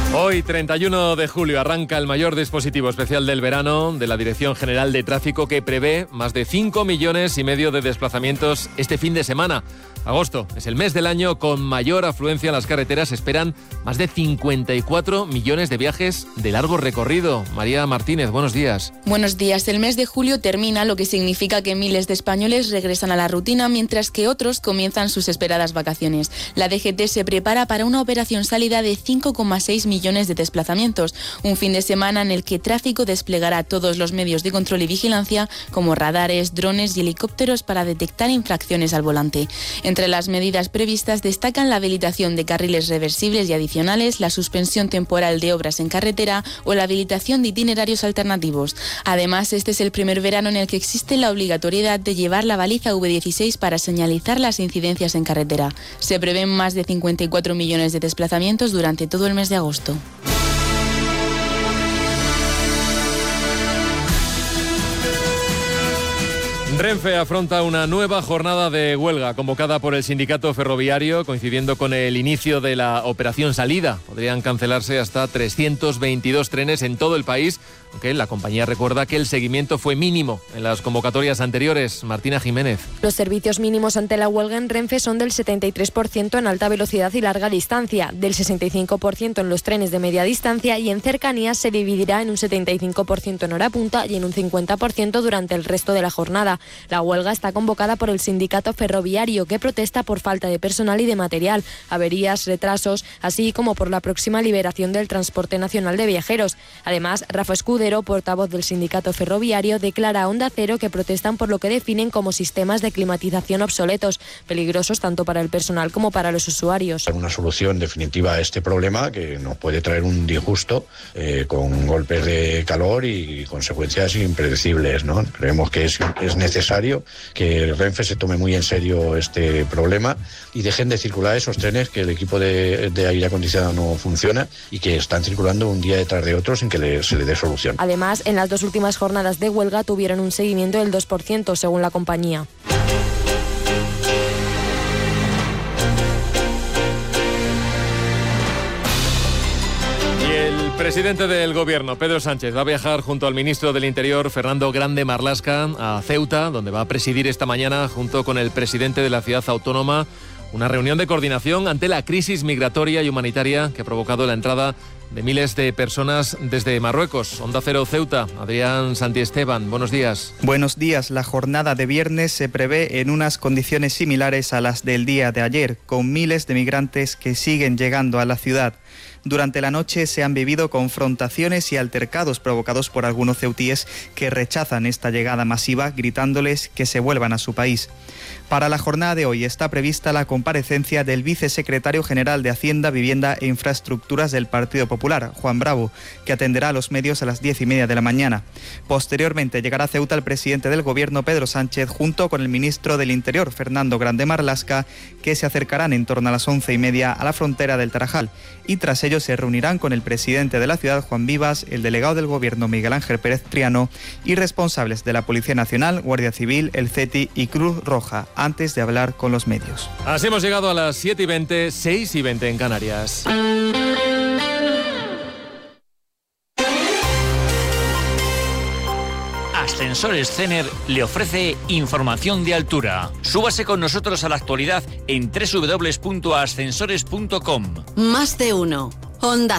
Hoy, 31 de julio, arranca el mayor dispositivo especial del verano de la Dirección General de Tráfico, que prevé más de 5,5 millones de desplazamientos este fin de semana. Agosto es el mes del año con mayor afluencia en las carreteras. Esperan más de 54 millones de viajes de largo recorrido. María Martínez, buenos días. Buenos días. El mes de julio termina, lo que significa que miles de españoles regresan a la rutina, mientras que otros comienzan sus esperadas vacaciones. La DGT se prepara para una operación salida de 5,6 millones de desplazamientos. Un fin de semana en el que tráfico desplegará todos los medios de control y vigilancia, como radares, drones y helicópteros, para detectar infracciones al volante. Entre las medidas previstas destacan la habilitación de carriles reversibles y adicionales, la suspensión temporal de obras en carretera o la habilitación de itinerarios alternativos. Además, este es el primer verano en el que existe la obligatoriedad de llevar la baliza V16 para señalizar las incidencias en carretera. Se prevén más de 54 millones de desplazamientos durante todo el mes de agosto. Renfe afronta una nueva jornada de huelga convocada por el sindicato ferroviario, coincidiendo con el inicio de la operación salida. Podrían cancelarse hasta 322 trenes en todo el país, aunque la compañía recuerda que el seguimiento fue mínimo en las convocatorias anteriores. Martina Jiménez. Los servicios mínimos ante la huelga en Renfe son del 73% en alta velocidad y larga distancia, del 65% en los trenes de media distancia, y en cercanías se dividirá en un 75% en hora punta y en un 50% durante el resto de la jornada. La huelga está convocada por el sindicato ferroviario, que protesta por falta de personal y de material, averías, retrasos, así como por la próxima liberación del transporte nacional de viajeros. Además, Rafa Escudero, portavoz del sindicato ferroviario, declara a Onda Cero que protestan por lo que definen como sistemas de climatización obsoletos, peligrosos tanto para el personal como para los usuarios. Una solución definitiva a este problema, que nos puede traer un disgusto con golpes de calor y consecuencias impredecibles, ¿no? Creemos que es necesario que Renfe se tome muy en serio este problema y dejen de circular esos trenes que el equipo de aire acondicionado no funciona y que están circulando un día detrás de otro sin que se le dé solución. Además, en las dos últimas jornadas de huelga tuvieron un seguimiento del 2%, según la compañía. El presidente del Gobierno, Pedro Sánchez, va a viajar junto al ministro del Interior, Fernando Grande Marlaska, a Ceuta, donde va a presidir esta mañana, junto con el presidente de la ciudad autónoma, una reunión de coordinación ante la crisis migratoria y humanitaria que ha provocado la entrada de miles de personas desde Marruecos. Onda Cero Ceuta, Adrián Santiesteban, buenos días. Buenos días. La jornada de viernes se prevé en unas condiciones similares a las del día de ayer, con miles de migrantes que siguen llegando a la ciudad. Durante la noche se han vivido confrontaciones y altercados provocados por algunos ceutíes que rechazan esta llegada masiva, gritándoles que se vuelvan a su país. Para la jornada de hoy está prevista la comparecencia del vicesecretario general de Hacienda, Vivienda e Infraestructuras del Partido Popular, Juan Bravo, que atenderá a los medios a las 10:30 de la mañana. Posteriormente llegará a Ceuta el presidente del Gobierno, Pedro Sánchez, junto con el ministro del Interior, Fernando Grande Marlaska, que se acercarán en torno a las 11:30 a la frontera del Tarajal, y tras ello se reunirán con el presidente de la ciudad, Juan Vivas, el delegado del Gobierno, Miguel Ángel Pérez Triano, y responsables de la Policía Nacional, Guardia Civil, el CETI y Cruz Roja, antes de hablar con los medios. Así hemos llegado a las 7:20, 6:20 en Canarias. Ascensores Cener le ofrece información de altura. Súbase con nosotros a la actualidad en www.ascensores.com. Más de uno. Onda